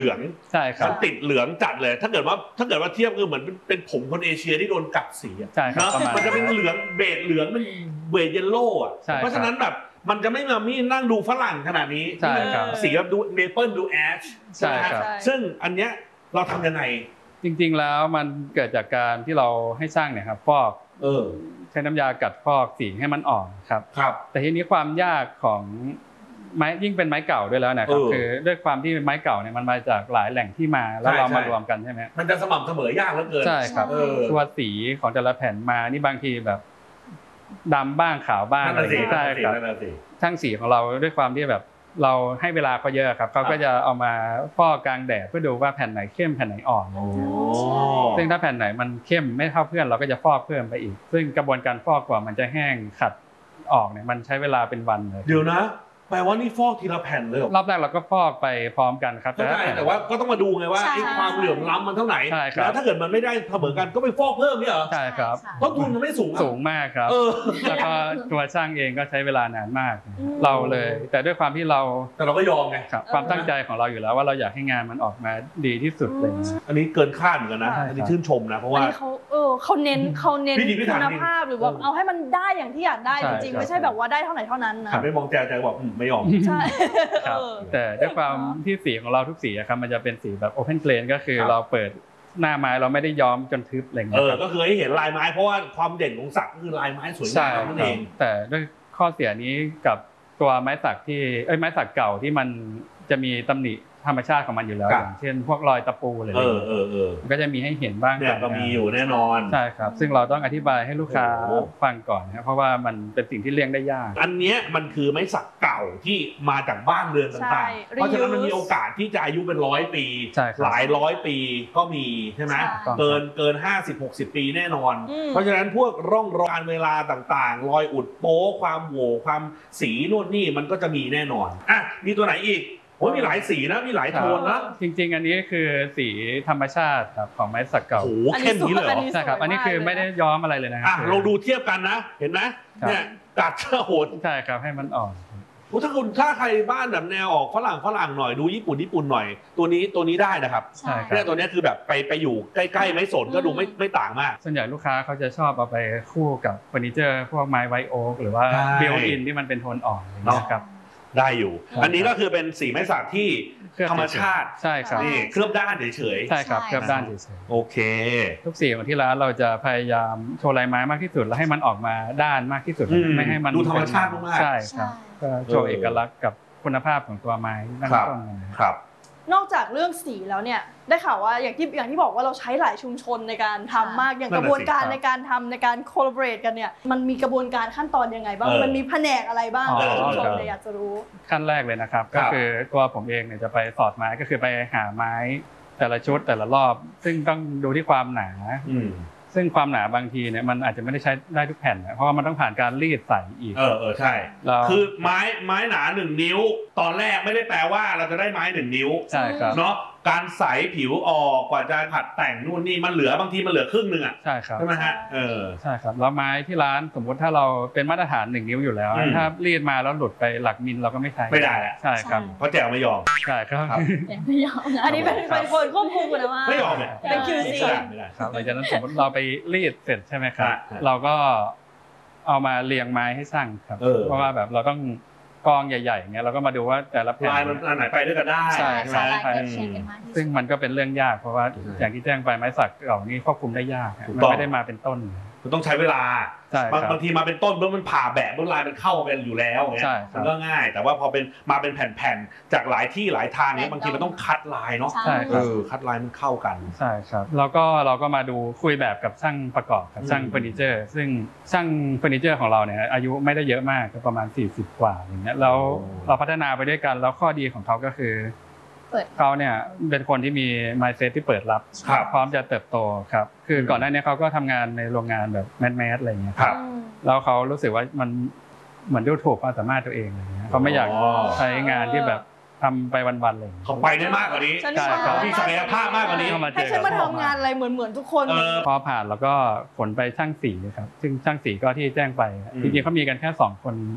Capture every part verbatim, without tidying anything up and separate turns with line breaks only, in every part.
เหลือง
ใช่ครับ
ติดเหลืองจัดเลยถ้าเกิดว่าถ้าเกิดว่าเทียบคือเหมือนเป็นผมคนเอเชียที่โดนกัดสี
ใช่ครับ
มันจะเป็นเหลืองเบจเหลืองเป็นเบจเยลโล่อะเพราะฉะนั้นแบบมันจะไม่มามีนั่งดูฝรั่งขนาดนี้
ใช่ครับ
สีแบบดูเมเปิลดูแอช
ใช่ครับ
ซึ่งอันเนี้ยเราทำยังไง
จริงๆแล้วมันเกิดจากการที่เราให้ช่างเนี่ยครับฟอก
เออ
ใช้น้ำยากัดฟอกสีให้มันอ่อนครับ
ครับ
แต่ทีนี้ความยากของไม้ยิ่งเป็นไม้เก่าด้วยแล้วนะครับคือด้วยความที่ไม้เก่าเนี่ยมันมาจากหลายแหล่งที่มาแล้วเรามารวมกันใช่ไหม
มันจะสม่ำเสมอยากเหลือเกิน
ใช่ครับตัวสีของแต่ละแผ่นมานี่บางทีแบบดำบ้างขาวบ้างอะไรใช่ครับช่างสีของเราด้วยความที่แบบเราให้เวลาเขาเยอะครับเขาก็จะเอามาฟอกกลางแดดเพื่อดูว่าแผ่นไหนเข้มแผ่นไหนอ่อนซึ่งถ้าแผ่นไหนมันเข้มไม่เท่าเพื่อนเราก็จะฟอกเพิ่มไปอีกซึ่งกระบวนการฟอกกว่ามันจะแห้งขัดออกเนี่ยมันใช้เวลาเป็นวันเลย
เดี๋ยวนะแปลว่านี่ฟอกทีละแผ่นเลย
รอบแรกเราก็ฟอกไปพร้อมกันครับ
แต่แต่ว่าก็ต้องมาดูไงว่าความเหลื่อมล้ำมันเท่าไหร่แล้วถ้าเกิดมันไม่ได้เสมอกันก็ไปฟอกเพิ่มเนี่ยเหรอ
ใช่ครับ
ต้นทุนมันไม่สูง
สูงมากครับแล้วก็ตัวช่างเองก็ใช้เวลานานมากเราเลยแต่ด้วยความที่เรา
แต่เราก็ยอมไง
ครับความตั้งใจของเราอยู่แล้วว่าเราอยากให้งานมันออกมาดีที่สุดเลย
อันนี้เกินคาดเหมือนกันนะอันนี้ชื่นชมนะเพราะว่า
เขาเออเขาเน้นเขาเน้นคุณภาพหรือว่าเอาให้มันได้อย่างที่อยากได้จริงๆไม่ใช่แบบว่าได้เท่าไหร่เท่านั้นนะ
ไม่มองแจใจบอกไม่ยอม
ใช่
ครับแต่ด้วยความที่สีของเราทุกสีครับมันจะเป็นสีแบบโอเพนเกรนก็คือเราเปิดหน้าไม้เราไม่ได้ย้อมจนทึบอะไรเงี้
ยเออก็คือให้เห็นลายไม้เพราะว่าความเด่นของสักก็คือลายไม้สวยงามนั่นเอง
แต่ด้วยข้อเสียนี้กับตัวไม้สักที่เอ้ยไม้สักเก่าที่มันจะมีตำหนิธรรมชาติของมันอยู่แล้วอย่างเช่นพวกรอยตะปูอะไร
เออเออเออ
ก็จะมีให้เห็นบ้าง
เนี่ยก็มีอยู่แน่นอน
ใช่ครับซึ่งเราต้องอธิบายให้ลูกค้าฟังก่อนนะเพราะว่ามันเป็นสิ่งที่เลี่ยงได้ยาก
อันนี้มันคือไม้สักเก่าที่มาจากบ้านเรือนต่างๆเพราะฉะนั้นมันมีโอกาสที่จะอายุเป็นร้อยปีหลายร้อยปีก็มีใช่ไหมเกินเกินห้าสิบหกสิบปีแน่นอนเพราะฉะนั้นพวกร่องรอยเวลาต่างๆรอยอุดโป๊ความโหว่ความสีนู่นนี่มันก็จะมีแน่นอนอ่ะมีตัวไหนอีกโอ้ยมีหลายสีนะมีหลายโทนนะ
จริงๆอันนี้คือสีธรรมชาติครับของไม้สักเก่า
โอ้โหเข้มนี้เลยเหรอ
ใช่ครับอันนี้คือไม่ได้ย้อมอะไรเลยนะครับ
เราดูเทียบกันนะเห็นไหมเนี่ยกัดโหด
ใช่ครับให้มันอ่อน
ถ้าคุณถ้าใครบ้านแบบแนวออกฝรั่งฝรั่งหน่อยดูญี่ปุ่นญี่ปุ่นหน่อยตัวนี้ตัวนี้ได้นะครับเนี่ยตัวนี้คือแบบไปไปอยู่ใกล้ๆไม้สนก็ดูไม่ไม่ต่างมาก
ส่วนใหญ่ลูกค้าเขาจะชอบเอาไปคู่กับเฟอร์นิเจอร์พวกไม้ไวโอ๊กหรือว่าบิลอินที่มันเป็นโทนอ่อนนะครับ
ได้อยู่อันนี้ก็คือเป็นสีไม้สักที่ธรรมชาติ
ใช่ครับ
นี่เคลือบด้านเฉย
ๆใช่ครับเคลือบด้านเฉย
ๆโอเค
ทุกสีของที่ร้านเราจะพยายามโชว์ลายไม้มากที่สุดแล้วให้มันออกมาด้านมากที่สุดไม่ให้มัน
ดูธรรมชาติมาก
ใช่ครับก็โชว์เอกลักษณ์กับคุณภาพของตัวไม้ตั้งต้น
ครับ
นอกจากเรื่องสีแล้วเนี่ยได้ข่าวว่าอย่างที่อย่างที่บอกว่าเราใช้หลายชุมชนในการทำมากอย่างกระบวนการในการทำในการโคลาบอเรทกันเนี่ยมันมีกระบวนการขั้นตอนยังไงบ้างมันมีแผนกอะไรบ้างชุมชนเนี่ยอยากจะรู้
ขั้นแรกเลยนะครับก็คือตัวผมเองเนี่ยจะไปสอดไม้ก็คือไปหาไม้แต่ละชุดแต่ละรอบซึ่งต้องดูที่ความหนาซึ่งความหนาบางทีเนี่ยมันอาจจะไม่ได้ใช้ได้ทุกแผ่นเพราะว่ามันต้องผ่านการรีดใส่อีก
เออเออใช่คือไม้ไม้หนาหนึ่งนิ้วตอนแรกไม่ได้แปลว่าเราจะได้ไม้หนึ่งนิ้ว
ใช่ครับ
เนาะการใสผิวออกกว่าจะผัดแต่งนู่นนี่มันเหลือบางทีมันเหลือครึ่งนึงอ่ะ
ใช่ครับ
ใช่ไหมฮะเออ
ใช่ครับแล้วไม้ที่ร้านสมมติถ้าเราเป็นมาตรฐานหนึ่งนิ้วอยู่แล้วถ้ารีดมาแล้วหลุดไปหลักมิลเราก็ไม่ใช้
ไม่ได้
ใช่ครับ
เพราะแจวไม่ยอม
ใช่ครับ
ไม่ยอมอันนี้เป็นเป็นคนควบคุมกันนะว่า
ไม่ยอมเลย
เป็น คิว ซี
ไม่ได้ครับหลังจากนั้นสมมติเราไปรีดเสร็จใช่ไหมครับเราก็เอามาเรียงไม้ให้ช่างครับเพราะว่าแบบเราต้องกองใหญ่ๆเงี้ยเราก็มาดูว่าแต่ละแผ่น
ลายมันอันไหนไปด้วยกันได้
ใช่ใช่ซึ่งมันก็เป็นเรื่องยากเพราะว่าอย่างที่แจ้งไปไม้สักเก่านี่ควบคุมได้ยากมันไม่ได้มาเป็นต้น
มันต้องใช้เวลาบางทีมาเป็นต้นเมื่อมันผ่าแบะเมื่อลายมันเข้ากันอยู่แล้วเงี้ยมันก็ง่ายแต่ว่าพอเป็นมาเป็นแผ่นๆจากหลายที่หลายทางเนี้ยบางทีมันต้องคัดลายเนาะ
ใช่ครับ
คัดลายมันเข้ากัน
ใช่ครับแล้วก็เราก็มาดูคุยแบบกับช่างประกอบกับช่างเฟอร์นิเจอร์ซึ่งช่างเฟอร์นิเจอร์ของเราเนี่ยอายุไม่ได้เยอะมากก็ประมาณสี่สิบกว่าอย่างเงี้ยแล้วเราพัฒนาไปด้วยกันแล้วข้อดีของเขาก็คือเขาเนี่ยเป็นคนที่มี mindset ที่เปิดรับพร้อมจะเติบโตครับคือก่อนหน้านี้เขาก็ทำงานในโรงงานแบบแมสๆอะไรอย่างเงี้ยครับแล้วเขารู้สึกว่ามันเหมือนดูถูกความสามารถตัวเองอะไรเงี้ยเขาไม่อยากใช้งานที่แบบทำไปวันๆเลย
เขาไปได้มากกว่านี้เขามีศักยภาพมากกว่านี้
ให้ฉันมาทำงานอะไรเหมือนเหมือนทุกคน
พอผ่านแล้วก็ขนไปช่างสีครับซึ่งช่างสีก็ที่แจ้งไปจริงๆเขามีกันแค่สองคน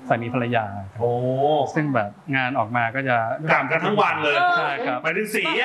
สามีภรรยา
โอ้
ซึ่งแบบงานออกมาก็จะ
กลับกันทั้งวันเลย
ใช่ครับ
หมายถึงสี